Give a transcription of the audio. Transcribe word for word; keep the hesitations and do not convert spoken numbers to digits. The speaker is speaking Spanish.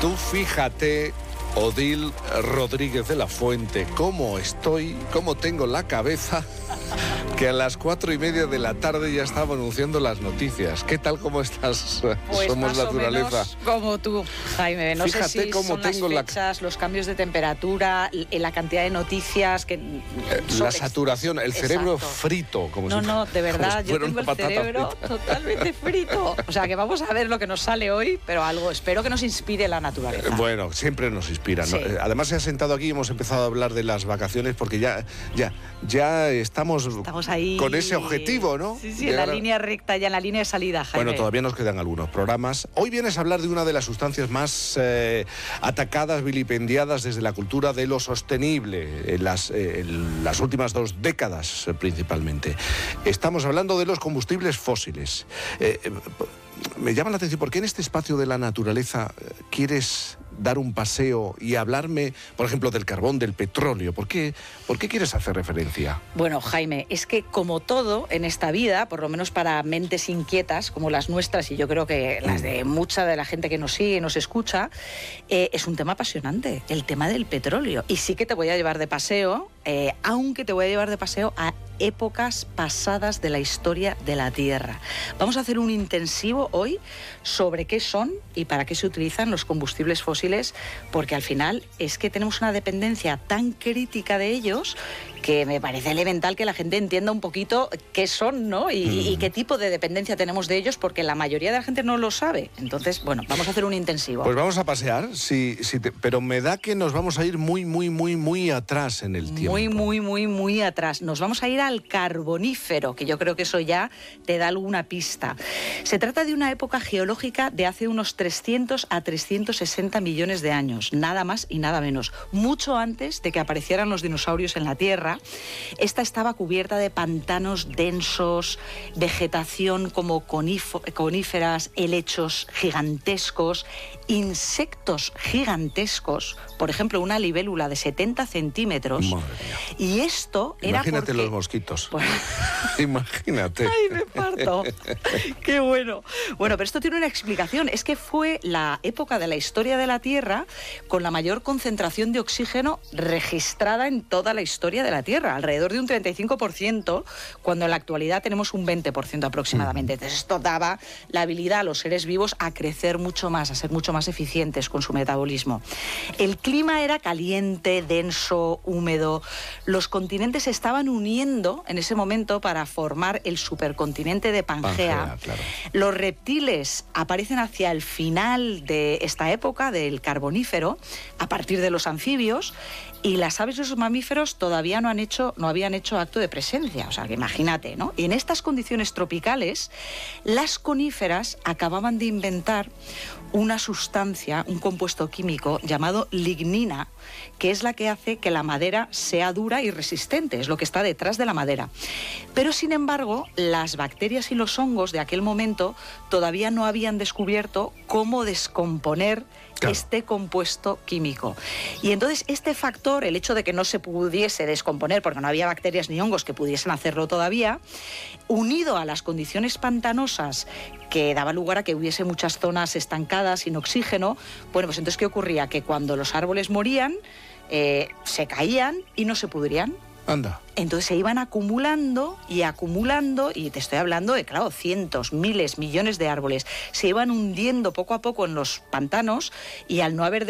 Tú fíjate, Odil Rodríguez de la Fuente, cómo estoy, cómo tengo la cabeza, que a las cuatro y media de la tarde ya estaba anunciando las noticias. ¿Qué tal, cómo estás? Pues Somos más naturaleza. O menos como tú, Jaime. No Fíjate sé si cómo son tengo las la... fechas, los cambios de temperatura, la cantidad de noticias que Eh, son la ex- saturación, el cerebro Exacto. frito, como No, si no, de verdad, como si yo fuera tengo una el patata cerebro frita. totalmente frito. O sea, que vamos a ver lo que nos sale hoy, pero algo, espero que nos inspire la naturaleza. Bueno, siempre nos inspira, ¿no? Sí. Eh, Además, se ha sentado aquí y hemos empezado a hablar de las vacaciones porque ya, ya, ya estamos, Estamos ahí con ese objetivo, ¿no? Sí, sí, en la Llegar a- línea recta, ya en la línea de salida, Jaime. Bueno, todavía nos quedan algunos programas. Hoy vienes a hablar de una de las sustancias más eh, atacadas, vilipendiadas desde la cultura de lo sostenible, en las, eh, en las últimas dos décadas eh, principalmente. Estamos hablando de los combustibles fósiles. Eh, eh, me llama la atención, ¿por qué en este espacio de la naturaleza eh, quieres dar un paseo y hablarme, por ejemplo, del carbón, del petróleo? ¿Por qué, ¿Por qué quieres hacer referencia? Bueno, Jaime, es que como todo en esta vida, por lo menos para mentes inquietas como las nuestras, y yo creo que las de mucha de la gente que nos sigue y nos escucha, eh, es un tema apasionante, el tema del petróleo. Y sí que te voy a llevar de paseo, eh, aunque te voy a llevar de paseo a épocas pasadas de la historia de la Tierra. Vamos a hacer un intensivo hoy sobre qué son y para qué se utilizan los combustibles fósiles, porque al final es que tenemos una dependencia tan crítica de ellos que me parece elemental que la gente entienda un poquito qué son, ¿no? Y, mm. y qué tipo de dependencia tenemos de ellos, porque la mayoría de la gente no lo sabe. Entonces, bueno, vamos a hacer un intensivo. Pues vamos a pasear, sí, sí te, pero me da que nos vamos a ir muy, muy, muy, muy atrás en el tiempo. Muy, muy, muy, muy atrás. Nos vamos a ir al Carbonífero, que yo creo que eso ya te da alguna pista. Se trata de una época geológica de hace unos trescientos a trescientos sesenta millones de años, nada más y nada menos. Mucho antes de que aparecieran los dinosaurios en la Tierra, esta estaba cubierta de pantanos densos, vegetación como conif- coníferas, helechos gigantescos, insectos gigantescos, por ejemplo, una libélula de setenta centímetros. Madre mía. Y esto era Imagínate porque... los mosquitos. Pues... Imagínate. ¡Ay, me parto! ¡Qué bueno! Bueno, pero esto tiene una explicación. Es que fue la época de la historia de la Tierra con la mayor concentración de oxígeno registrada en toda la historia de la Tierra, alrededor de un treinta y cinco por ciento, cuando en la actualidad tenemos un veinte por ciento aproximadamente. Entonces esto daba la habilidad a los seres vivos a crecer mucho más, a ser mucho más eficientes con su metabolismo. El clima era caliente, denso, húmedo. Los continentes se estaban uniendo en ese momento para formar el supercontinente de Pangea. Pangea, claro. Los reptiles aparecen hacia el final de esta época del Carbonífero, a partir de los anfibios, y las aves y los mamíferos todavía no han hecho, no habían hecho acto de presencia. O sea, que imagínate, ¿no? Y en estas condiciones tropicales, las coníferas acababan de inventar una sustancia, un compuesto químico llamado lignina, que es la que hace que la madera sea dura y resistente, es lo que está detrás de la madera. Pero, sin embargo, las bacterias y los hongos de aquel momento todavía no habían descubierto cómo descomponer Claro. este compuesto químico. Y entonces este factor, el hecho de que no se pudiese descomponer porque no había bacterias ni hongos que pudiesen hacerlo todavía, unido a las condiciones pantanosas que daba lugar a que hubiese muchas zonas estancadas sin oxígeno, bueno, pues entonces ¿qué ocurría? Que cuando los árboles morían, eh, se caían y no se pudrían. Anda. Entonces se iban acumulando y acumulando, y te estoy hablando de, claro, cientos, miles, millones de árboles. Se iban hundiendo poco a poco en los pantanos y al no haber